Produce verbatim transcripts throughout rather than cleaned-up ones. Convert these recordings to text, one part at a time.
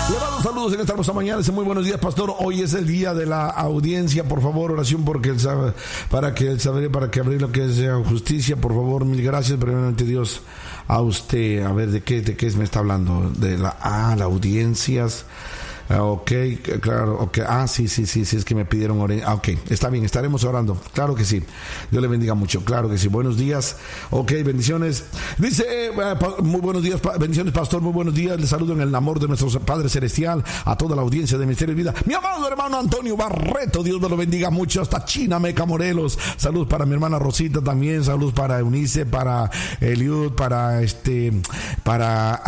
Le mando saludos en esta hermosa mañana. Muy buenos días, pastor. Hoy es el día de la audiencia. Por favor, oración porque él sabe, para que él sabe, para que abrir lo que sea justicia. Por favor, mil gracias. Primeramente, Dios, a usted. A ver, ¿de qué, de qué me está hablando? De la, ah, las audiencias. Ah, ok, claro, ok. Ah, sí, sí, sí, sí, es que me pidieron orar. Ah, ok, está bien, estaremos orando. Claro que sí. Dios le bendiga mucho. Claro que sí. Buenos días. Ok, bendiciones. Dice, eh, muy buenos días, bendiciones, pastor. Muy buenos días. Les saludo en el amor de nuestro Padre Celestial a toda la audiencia de Ministerio de Vida. Mi amado hermano Antonio Barreto, Dios me lo bendiga mucho. Hasta Chinameca, Morelos. Saludos para mi hermana Rosita también. Saludos para Eunice, para Eliud, para este, para,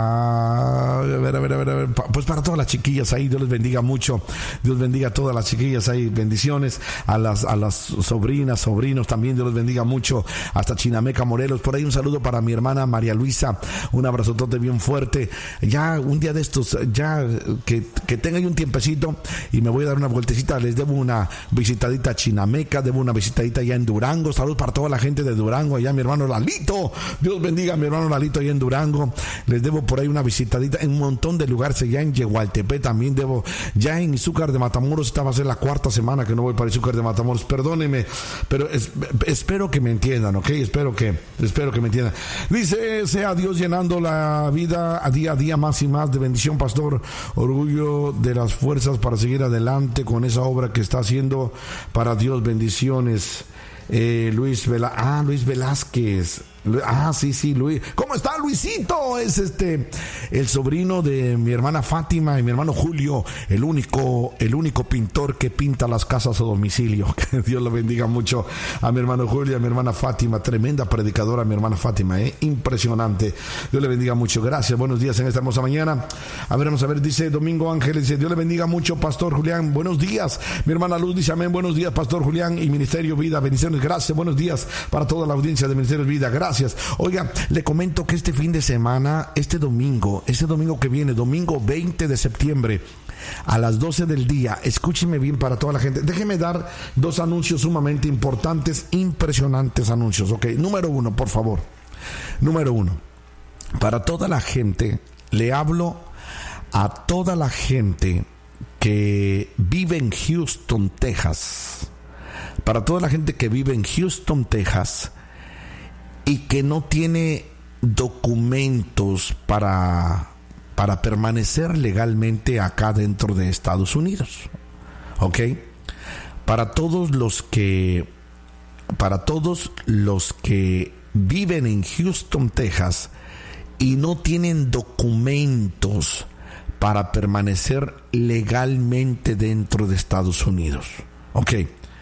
uh, a ver, a ver, a ver, a ver, pues para todas las chiquillas ahí, Dios les bendiga mucho. Dios bendiga a todas las chiquillas ahí, bendiciones a las a las sobrinas, sobrinos también, Dios les bendiga mucho, hasta Chinameca, Morelos. Por ahí un saludo para mi hermana María Luisa, un abrazotote bien fuerte. Ya un día de estos, ya que, que tenga un tiempecito y me voy a dar una vueltecita, les debo una visitadita a Chinameca, debo una visitadita allá en Durango. Saludos para toda la gente de Durango, allá mi hermano Lalito, Dios bendiga a mi hermano Lalito allá en Durango. Les debo por ahí una visitadita en un montón de lugares allá en Yehualtepec. También debo, ya en Izúcar de Matamoros, esta va a ser la cuarta semana que no voy para Izúcar de Matamoros, perdónenme, pero es, espero que me entiendan, ok, espero que, espero que me entiendan. Dice, sea Dios llenando la vida a día a día más y más de bendición, pastor, orgullo de las fuerzas para seguir adelante con esa obra que está haciendo para Dios, bendiciones. Eh, Luis Vela, ah, Luis Velázquez. Ah, sí, sí, Luis. ¿Cómo está Luisito? Es este el sobrino de mi hermana Fátima y mi hermano Julio, el único, el único pintor que pinta las casas a domicilio. Que Dios lo bendiga mucho a mi hermano Julio y a mi hermana Fátima, tremenda predicadora mi hermana Fátima, eh, impresionante. Dios le bendiga mucho. Gracias, buenos días en esta hermosa mañana. A ver, vamos a ver, dice Domingo Ángeles, dice, Dios le bendiga mucho, pastor Julián. Buenos días. Mi hermana Luz dice, amén, buenos días, pastor Julián y Ministerio Vida. Bendiciones, gracias, buenos días para toda la audiencia de Ministerio Vida. Gracias. Gracias. Oiga, le comento que este fin de semana, este domingo, este domingo que viene, domingo veinte de septiembre, a las doce del día, escúcheme bien para toda la gente. Déjeme dar dos anuncios sumamente importantes, impresionantes anuncios. Ok, número uno, por favor. Número uno, para toda la gente, le hablo a toda la gente que vive en Houston, Texas. Para toda la gente que vive en Houston, Texas, y que no tiene documentos para, para permanecer legalmente acá dentro de Estados Unidos. ¿Ok? Para todos los que, para todos los que viven en Houston, Texas, y no tienen documentos para permanecer legalmente dentro de Estados Unidos. ¿Ok?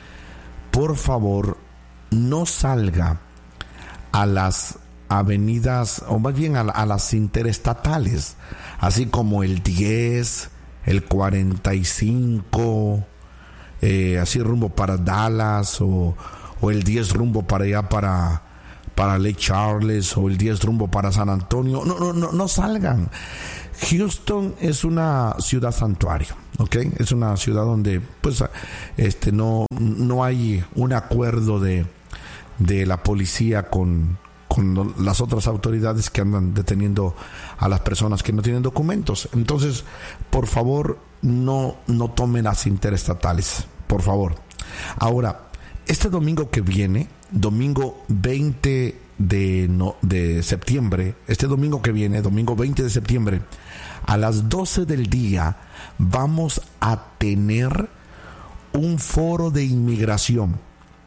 Por favor, no salga a las avenidas, o más bien a, a las interestatales, así como el diez, el cuarenta y cinco, eh, así rumbo para Dallas, o, o el diez rumbo para allá para, para Lake Charles, o el diez rumbo para San Antonio. No, no, no, no salgan. Houston es una ciudad santuario, ¿ok? Es una ciudad donde, pues, este, no, no hay un acuerdo de de la policía con, con las otras autoridades que andan deteniendo a las personas que no tienen documentos. Entonces, por favor, no, no tomen las interestatales, por favor. Ahora, este domingo que viene, domingo veinte de, no, de septiembre, este domingo que viene, domingo veinte de septiembre, a las doce del día, vamos a tener un foro de inmigración.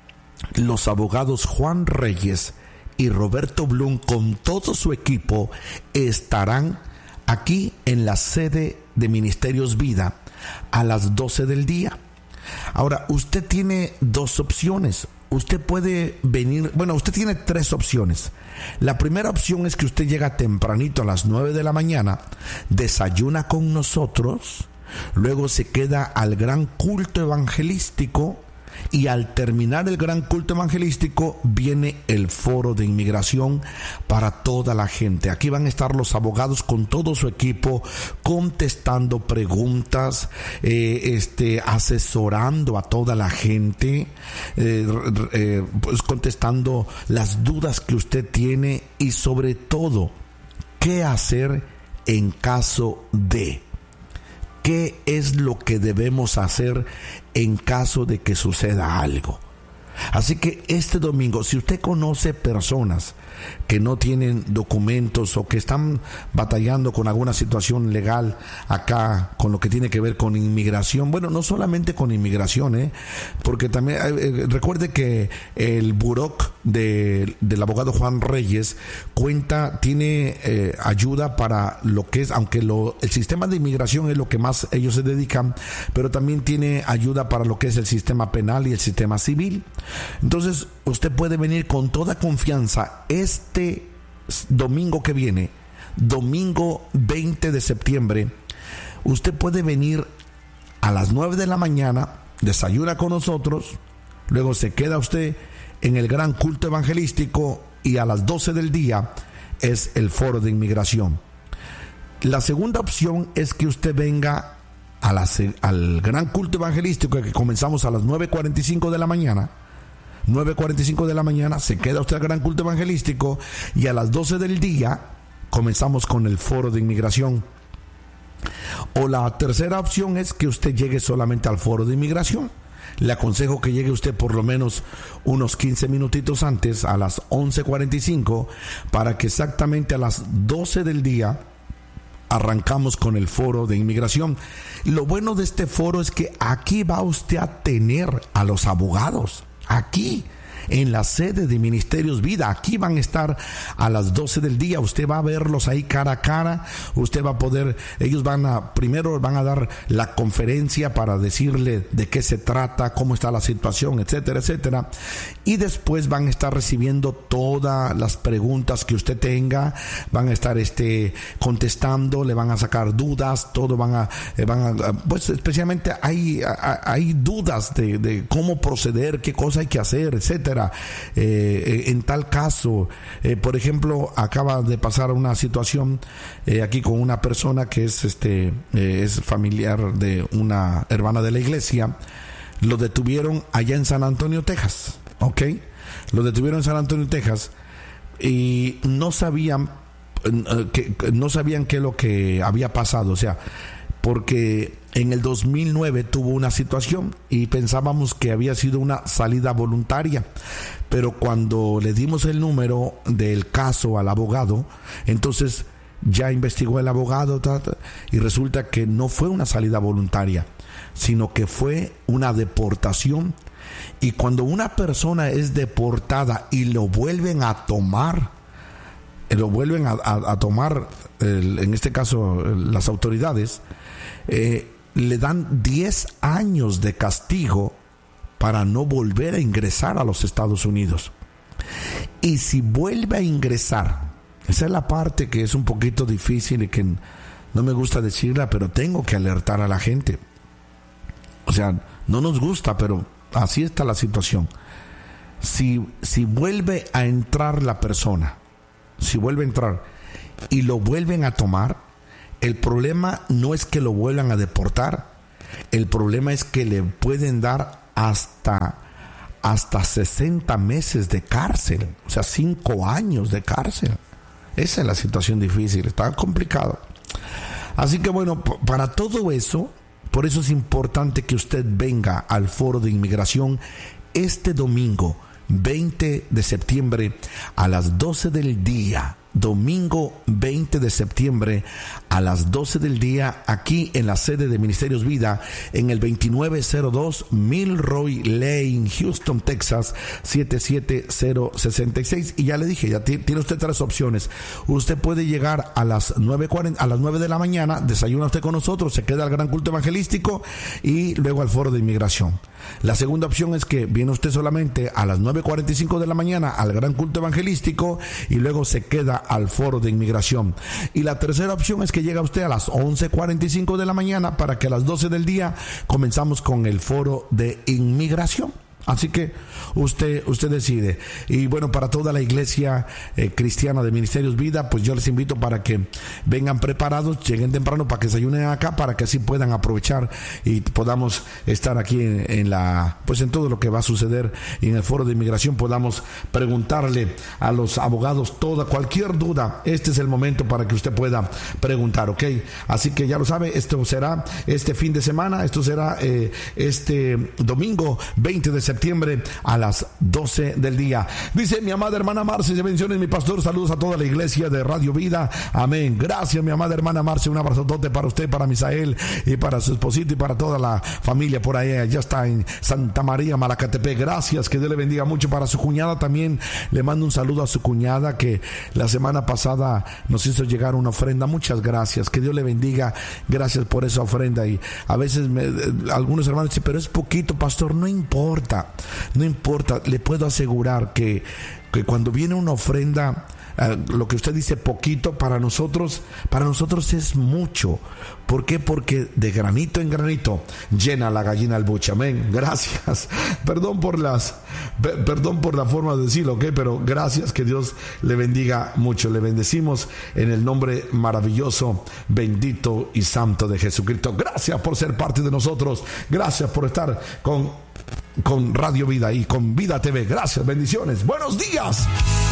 Los abogados Juan Reyes y Roberto Blum con todo su equipo estarán aquí en la sede de Ministerios Vida a las doce del día. Ahora, usted tiene dos opciones. Usted puede venir, bueno, usted tiene tres opciones. La primera opción es que usted llega tempranito a las nueve de la mañana, desayuna con nosotros, luego se queda al gran culto evangelístico, y al terminar el gran culto evangelístico viene el foro de inmigración para toda la gente. Aquí van a estar los abogados con todo su equipo contestando preguntas, eh, este, asesorando a toda la gente, eh, eh, pues contestando las dudas que usted tiene y sobre todo qué hacer en caso de. qué es lo que debemos hacer en caso de que suceda algo. Así que este domingo, si usted conoce personas que no tienen documentos o que están batallando con alguna situación legal acá, con lo que tiene que ver con inmigración, bueno, no solamente con inmigración, ¿eh? porque también eh, recuerde que el Buroc de, del abogado Juan Reyes cuenta, tiene eh, ayuda para lo que es, aunque lo, el sistema de inmigración es lo que más ellos se dedican, pero también tiene ayuda para lo que es el sistema penal y el sistema civil. Entonces usted puede venir con toda confianza este domingo que viene, domingo veinte de septiembre. Usted puede venir a las nueve de la mañana, desayuna con nosotros, luego se queda usted en el gran culto evangelístico y a las doce del día es el foro de inmigración. La segunda opción es que usted venga a la, al gran culto evangelístico que comenzamos a las nueve cuarenta y cinco de la mañana. nueve cuarenta y cinco de la mañana, se queda usted al gran culto evangelístico y a las doce del día comenzamos con el foro de inmigración. O la tercera opción es que usted llegue solamente al foro de inmigración. Le aconsejo que llegue usted por lo menos unos quince minutitos antes, a las once cuarenta y cinco, para que exactamente a las doce del día arrancamos con el foro de inmigración. Lo bueno de este foro es que aquí va usted a tener a los abogados. Aquí, en la sede de Ministerios Vida, aquí van a estar a las doce del día. Usted va a verlos ahí cara a cara. Usted va a poder, ellos van a, primero van a dar la conferencia para decirle de qué se trata, cómo está la situación, etcétera, etcétera. Y después van a estar recibiendo todas las preguntas que usted tenga. Van a estar este, contestando, le van a sacar dudas, todo van a, van a pues especialmente hay, hay dudas de, de cómo proceder, qué cosa hay que hacer, etcétera. Eh, en tal caso, eh, por ejemplo, acaba de pasar una situación eh, aquí con una persona que es este eh, es familiar de una hermana de la iglesia. Lo detuvieron allá en San Antonio, Texas, ¿ok? Lo detuvieron en San Antonio, Texas y no sabían eh, que, no sabían qué es lo que había pasado, o sea, porque en el dos mil nueve tuvo una situación y pensábamos que había sido una salida voluntaria, pero cuando le dimos el número del caso al abogado, entonces ya investigó el abogado ta, ta, y resulta que no fue una salida voluntaria, sino que fue una deportación. Y cuando una persona es deportada y lo vuelven a tomar, lo vuelven a, a, a tomar, el, en este caso las autoridades, eh, le dan diez años de castigo para no volver a ingresar a los Estados Unidos. Y si vuelve a ingresar, esa es la parte que es un poquito difícil y que no me gusta decirla, pero tengo que alertar a la gente. O sea, no nos gusta, pero así está la situación. Si, si vuelve a entrar la persona, si vuelve a entrar y lo vuelven a tomar, el problema no es que lo vuelvan a deportar, el problema es que le pueden dar hasta, hasta sesenta meses de cárcel, o sea, cinco años de cárcel. Esa es la situación difícil, está complicado. Así que bueno, para todo eso, por eso es importante que usted venga al foro de inmigración este domingo veinte de septiembre a las doce del día. Domingo veinte de septiembre a las doce del día, aquí en la sede de Ministerios Vida, en el veintinueve cero dos Milroy Lane, Houston, Texas siete siete cero seis seis. Y ya le dije, ya t- tiene usted tres opciones. Usted puede llegar a las nueve cuarenta, a las nueve de la mañana, desayuna usted con nosotros, se queda al gran culto evangelístico y luego al foro de inmigración. La segunda opción es que viene usted solamente a las nueve cuarenta y cinco de la mañana al gran culto evangelístico y luego se queda al foro de inmigración. Y la tercera opción es que llega usted a las once cuarenta y cinco de la mañana para que a las doce del día comenzamos con el foro de inmigración. Así que usted usted decide. Y bueno, para toda la iglesia eh, cristiana de Ministerios Vida, pues yo les invito para que vengan preparados, lleguen temprano para que se ayunen acá, para que así puedan aprovechar y podamos estar aquí en, en la pues en todo lo que va a suceder en el foro de inmigración, podamos preguntarle a los abogados toda cualquier duda. Este es el momento para que usted pueda preguntar, ¿ok? Así que ya lo sabe, esto será este fin de semana, esto será eh, este domingo veinte de septiembre a las doce del día. Dice mi amada hermana Marce, bendiciones mi pastor, saludos a toda la iglesia de Radio Vida, amén. Gracias mi amada hermana Marce, un abrazotote para usted, para Misael y para su esposito y para toda la familia por ahí, ya está en Santa María, Malacatepec. Gracias, que Dios le bendiga mucho. Para su cuñada también le mando un saludo a su cuñada que la semana pasada nos hizo llegar una ofrenda. Muchas gracias, que Dios le bendiga, gracias por esa ofrenda. Y a veces me, algunos hermanos dicen, pero es poquito, pastor. No importa, no importa, le puedo asegurar que, que cuando viene una ofrenda, Uh, lo que usted dice poquito, para nosotros para nosotros es mucho. ¿Por qué? Porque de granito en granito llena la gallina el buche. Amén. Gracias. Perdón por las per, perdón por la forma de decirlo, ¿ok? Pero gracias, que Dios le bendiga mucho. Le bendecimos en el nombre maravilloso, bendito y santo de Jesucristo. Gracias por ser parte de nosotros. Gracias por estar con con Radio Vida y con Vida T V. Gracias, bendiciones. Buenos días.